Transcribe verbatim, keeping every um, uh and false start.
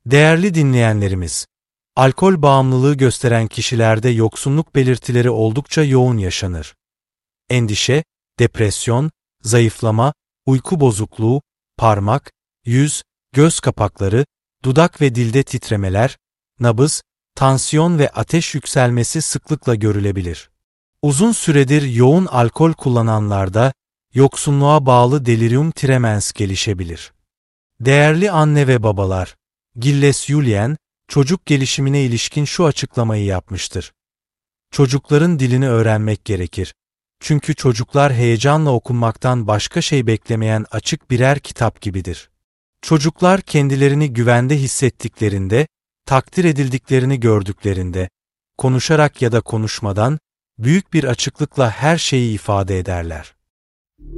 Değerli dinleyenlerimiz, alkol bağımlılığı gösteren kişilerde yoksunluk belirtileri oldukça yoğun yaşanır. Endişe, depresyon, zayıflama, uyku bozukluğu, parmak, yüz, göz kapakları, dudak ve dilde titremeler, nabız, tansiyon ve ateş yükselmesi sıklıkla görülebilir. Uzun süredir yoğun alkol kullananlarda yoksunluğa bağlı delirium tremens gelişebilir. Değerli anne ve babalar, Gilles Julien, çocuk gelişimine ilişkin şu açıklamayı yapmıştır. Çocukların dilini öğrenmek gerekir. Çünkü çocuklar heyecanla okunmaktan başka şey beklemeyen açık birer kitap gibidir. Çocuklar kendilerini güvende hissettiklerinde, takdir edildiklerini gördüklerinde, konuşarak ya da konuşmadan, büyük bir açıklıkla her şeyi ifade ederler.